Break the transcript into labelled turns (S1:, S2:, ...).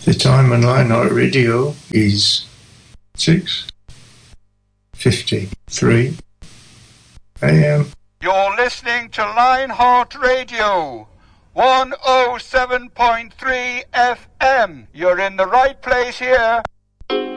S1: The time on Lionheart Radio is 6:53 a.m.
S2: You're listening to Lionheart Radio, 107.3 FM. You're in the right place here.